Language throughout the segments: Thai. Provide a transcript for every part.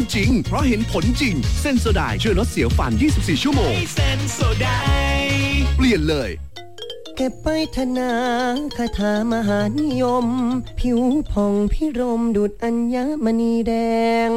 จริงเพราะเห็นผลจริงเซนโซไดช่วยลดเสียวฟัน24ชั่วโมงเซนโซไดเปลี่ยนเลยเก็บไปธนาคาถามหานิยมผิวผ่องพิรมดุจอัญมณีแดง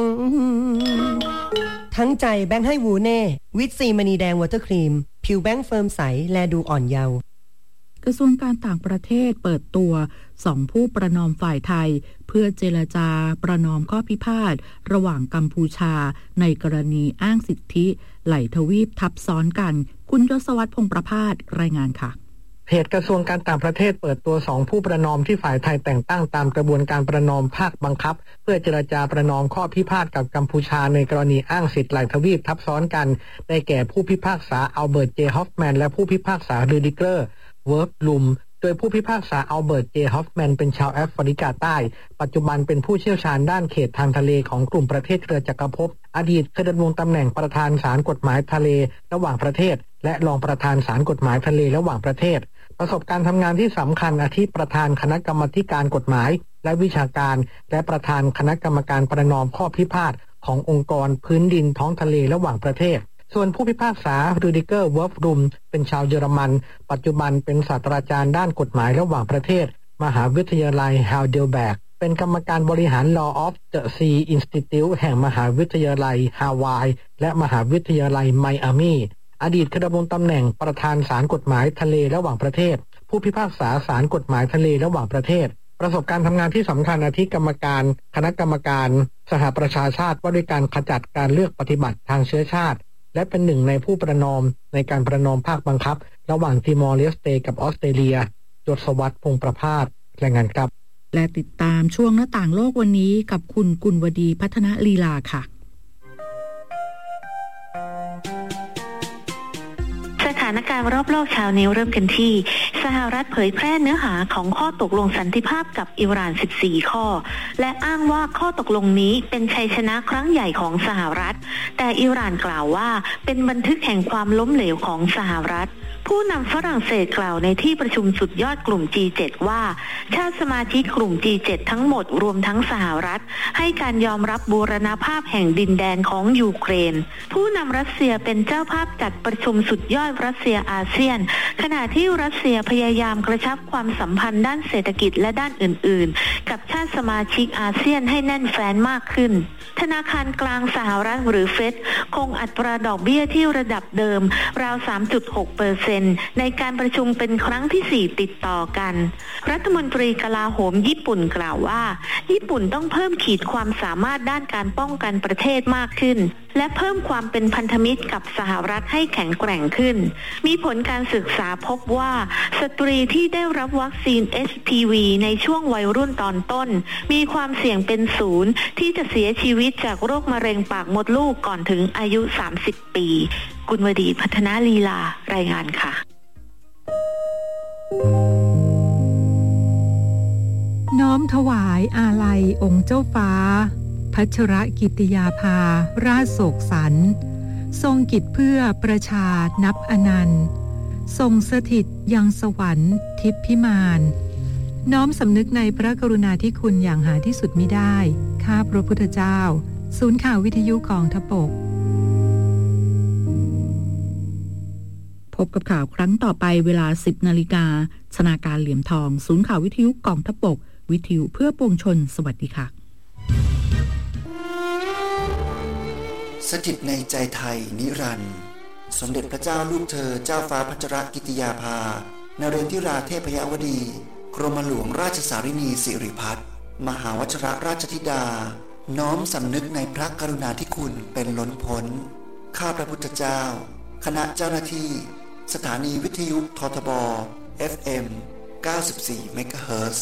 ทั้งใจแบงค์ให้วูเน่วิตซีมณีแดงวอเตอร์ครีมผิวแบงค์เฟิร์มใสแลดูอ่อนเยาว์กระทรวงการต่างประเทศเปิดตัว2ผู้ประนอมฝ่ายไทยเพื่อเจรจาประนอมข้อพิพาทระหว่างกัมพูชาในกรณีอ้างสิทธิไหลทวีปทับซ้อนกันคุณยศวัฒน์พงษ์ประภาสรายงานค่ะเพจกระทรวงการต่างประเทศเปิดตัว2ผู้ประนอมที่ฝ่ายไทยแต่งตั้งตามกระบวนการประนอมภาคบังคับเพื่อเจรจาประนอมข้อพิพาทกับกัมพูชาในกรณีอ้างสิทธิไหลทวีปทับซ้อนกันได้แก่ผู้พิพากษาอัลเบิร์ตเจฮอฟแมนและผู้พิพากษารูดิเกอร์เวิร์ฟลุมโดยผู้พิพากษาอัลเบิร์ตเจฮอฟแมนเป็นชาวแอฟริกาใต้ปัจจุบันเป็นผู้เชี่ยวชาญด้านเขตทางทะเลของกลุ่มประเทศเครือจักรภพอดีตเคยดำรงตำแหน่งประธานศาลกฎหมายทะเลระหว่างประเทศและรองประธานศาลกฎหมายทะเลระหว่างประเทศประสบการณ์ทำงานที่สำคัญอาทิประธานคณะกรรมาการกฎหมายและวิชาการและประธานคณะกรรมการประนอมข้อพิพาทขององค์กรพื้นดินท้องทะเลระหว่างประเทศส่วนผู้พิพากษารูดิเกอร์เวิร์ฟรุมเป็นชาวเยอรมันปัจจุบันเป็นศาสตราจารย์ด้านกฎหมายระหว่างประเทศมหาวิทยาลัยฮาเดลแบกเป็นกรรมการบริหาร Law of the Sea Institute แห่งมหาวิทยาลัยฮาวายและมหาวิทยาลัยไมอามีอดีตเคยดำรงตำแหน่งประธานศาลกฎหมายทะเลระหว่างประเทศผู้พิพากษาศาลกฎหมายทะเลระหว่างประเทศประสบการณ์ทำงานที่สำคัญอาทิกรรมการคณะกรรมการสหประชาชาติว่าด้วยการขจัดการเลือกปฏิบัติทางเชื้อชาติและเป็นหนึ่งในผู้ประนอมในการประนอมภาคบังคับระหว่างติมอร์เลสเตกับออสเตรเลียยศวัฒน์พงษ์ประภาสรายงานครับและติดตามช่วงหน้าต่างโลกวันนี้กับคุณกุลวดีพัฒนลีลาค่ะสถานการณ์รอบโลกเช้านี้เริ่มกันที่สหรัฐเผยแพร่เนื้อหาของข้อตกลงสันติภาพกับอิหร่าน14ข้อและอ้างว่าข้อตกลงนี้เป็นชัยชนะครั้งใหญ่ของสหรัฐแต่อิหร่านกล่าวว่าเป็นบันทึกแห่งความล้มเหลวของสหรัฐผู้นำฝรั่งเศสกล่าวในที่ประชุมสุดยอดกลุ่ม G7 ว่าชาติสมาชิกกลุ่ม G7 ทั้งหมดรวมทั้งสหรัฐให้การยอมรับบูรณภาพแห่งดินแดนของยูเครนผู้นำรัสเซียเป็นเจ้าภาพจัดประชุมสุดยอดรัสเซียอาเซียนขณะที่รัสเซียพยายามกระชับความสัมพันธ์ด้านเศรษฐกิจและด้านอื่นๆกับชาติสมาชิกอาเซียนให้แน่นแฟ้นมากขึ้นธนาคารกลางสหรัฐหรือเฟดคงอัตราดอกเบี้ยที่ระดับเดิมราว 3.6% ในการประชุมเป็นครั้งที่4ติดต่อกันรัฐมนตรีกลาโหมญี่ปุ่นกล่าวว่าญี่ปุ่นต้องเพิ่มขีดความสามารถด้านการป้องกันประเทศมากขึ้นและเพิ่มความเป็นพันธมิตรกับสหรัฐให้แข็งแกร่งขึ้นมีผลการศึกษาพบว่าสตรีที่ได้รับวัคซีน HPV ในช่วงวัยรุ่นตอนต้นมีความเสี่ยงเป็น0ที่จะเสียชีวิตจากโรคมะเร็งปากมดลูกก่อนถึงอายุ30ปีกุลวดีพัฒนาลีลารายงานค่ะน้อมถวายอาลัยองค์เจ้าฟ้าพัชรกิติยาภาราชโศกสันต์ทรงกิจเพื่อประชานับอนันต์ทรงสถิตยังสวรรค์ทิพย์พิมานน้อมสำนึกในพระกรุณาธิคุณอย่างหาที่สุดมิได้ข้าพระพุทธเจ้าศูนย์ข่าววิทยุกองทพบกพบกับข่าวครั้งต่อไปเวลา 10 นาฬิกาชนาการเหลี่ยมทองศูนย์ข่าววิทยุกองทพบกวิทยุเพื่อปวงชนสวัสดีค่ะสถิตในใจไทยนิรันดร์สมเด็จพระเจ้าลูกเธอเจ้าฟ้าพัชรกิติยาภานเรนทิราเทพยวดีกรมหลวงราชสารินีสิริพัฒน์มหาวชิรราชธิดาน้อมสำนึกในพระกรุณาธิคุณเป็นล้นพ้นข้าพระพุทธเจ้าคณะเจ้าหน้าที่สถานีวิทยุททบ FM 94 เมกะเฮิรตซ์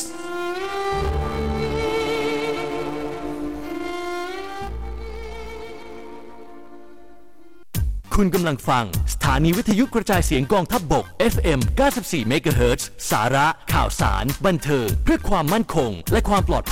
คุณกำลังฟังสถานีวิทยุกระจายเสียงกองทัพบก FM 94 เมกะเฮิรตซ์สาระข่าวสารบันเทิงเพื่อความมั่นคงและความปลอดภัย